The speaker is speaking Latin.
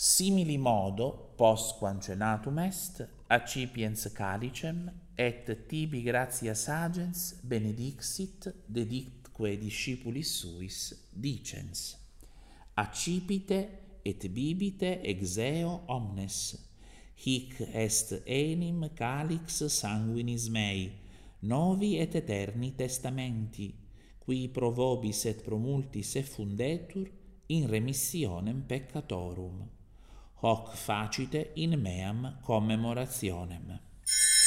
Simili modo, postquam cenatum est, accipiens calicem, et tibi gratias agens benedixit, dedicque discipulis suis, dicens: accipite et bibite ex eo omnes, hic est enim calix sanguinis mei, novi et eterni testamenti, qui pro vobis et pro multis effundetur in remissionem peccatorum. Hoc facite in meam commemorationem.